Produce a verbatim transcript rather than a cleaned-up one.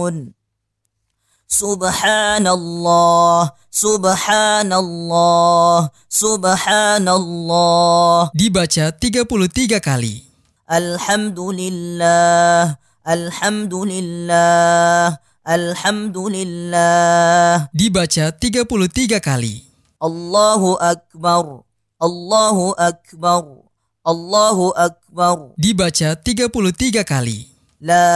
يعملون سبحان الله سبحان الله سبحان الله. Dibaca tiga puluh tiga kali. Alhamdulillah Alhamdulillah Alhamdulillah. Dibaca tiga puluh tiga kali. Allahu Akbar Allahu Akbar Allahu Akbar. Dibaca tiga puluh tiga kali. La